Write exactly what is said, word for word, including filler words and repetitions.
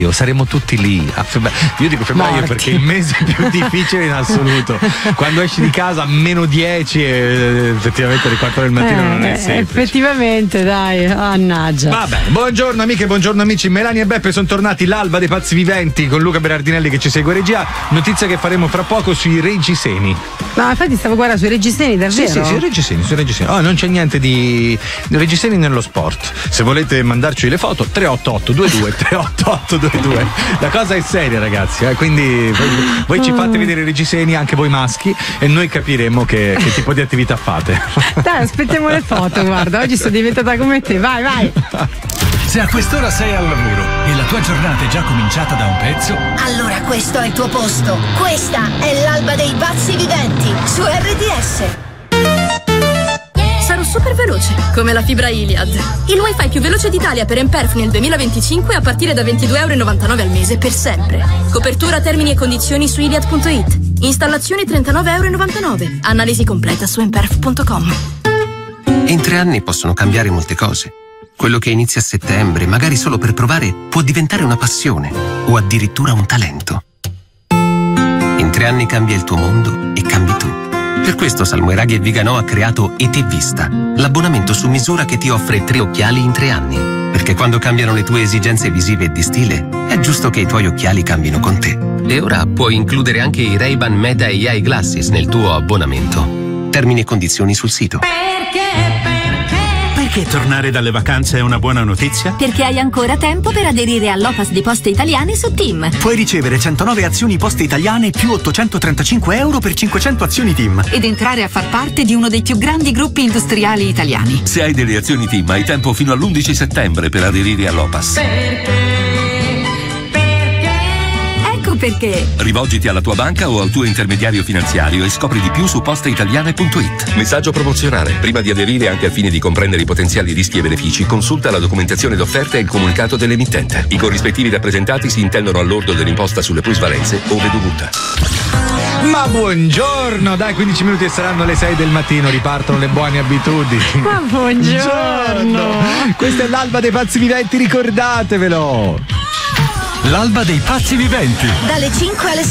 saremo tutti lì a febbraio. Io dico febbraio Morti. perché è il mese più difficile in assoluto. Quando esci di casa a meno dieci e effettivamente alle quattro del mattino Eh, non è semplice. Effettivamente, dai, mannaggia. Vabbè, buongiorno amiche, buongiorno amici. Melania e Beppe sono tornati, l'alba dei pazzi viventi con Luca Berardinelli che ci segue regia. Notizia che faremo fra poco sui reggiseni. No, infatti stavo guardando sui reggiseni, davvero? Sì, sì, sui reggiseni, sui reggiseni. Oh, non c'è niente di reggiseni nello sport. Se volete mandarci le foto, tre otto otto due due tre otto otto due due. La cosa è seria, ragazzi, eh? Quindi voi, voi ci fate vedere i reggiseni, anche voi maschi, e noi capiremo che, che tipo di attività fate. Dai, aspettiamo le foto, guarda, oggi sono diventata come te, vai, vai. Se a quest'ora sei al lavoro e la tua giornata è già cominciata da un pezzo, allora questo è il tuo posto. Questa è l'alba dei pazzi viventi su R D S. Sarò super veloce, come la fibra Iliad. Il wifi più veloce d'Italia per Emperf nel duemilaventicinque a partire da ventidue euro e novantanove al mese per sempre. Copertura, termini e condizioni su iliad punto it. Installazione trentanove euro e novantanove. Analisi completa su emperf punto com. In tre anni possono cambiare molte cose. Quello che inizia a settembre, magari solo per provare, può diventare una passione o addirittura un talento. In tre anni cambia il tuo mondo e cambi tu. Per questo Salmoiraghi e Viganò ha creato E T Vista, l'abbonamento su misura che ti offre tre occhiali in tre anni. Perché quando cambiano le tue esigenze visive e di stile, è giusto che i tuoi occhiali cambino con te. E ora puoi includere anche i Ray-Ban Meta A I Glasses nel tuo abbonamento. Termini e condizioni sul sito. perché tornare dalle vacanze è una buona notizia? Perché hai ancora tempo per aderire all'O P A S di Poste Italiane su Team. Puoi ricevere centonove azioni Poste Italiane più ottocentotrentacinque euro per cinquecento azioni Team. Ed entrare a far parte di uno dei più grandi gruppi industriali italiani. Se hai delle azioni Team hai tempo fino all'undici settembre per aderire all'O P A S. Perché? Ecco perché. Rivolgiti alla tua banca o al tuo intermediario finanziario e scopri di più su posteitaliane punto it. Messaggio promozionale. Prima di aderire, anche al fine di comprendere i potenziali rischi e benefici, consulta la documentazione d'offerta e il comunicato dell'emittente. I corrispettivi rappresentati si intendono al lordo dell'imposta sulle plusvalenze ove dovuta. Ma buongiorno, dai, quindici minuti e saranno le sei del mattino, ripartono le buone abitudini. Ma buongiorno. Questa è l'alba dei pazzi viventi, ricordatevelo. L'alba dei pazzi viventi. Dalle cinque alle